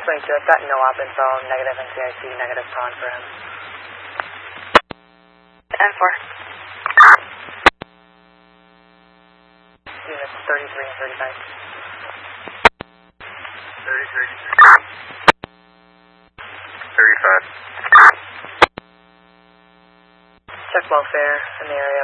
22, I've got no op info, negative NCIC, negative Ton for him. 10-4. Units 33 and 35. 33. 35. Check welfare in the area.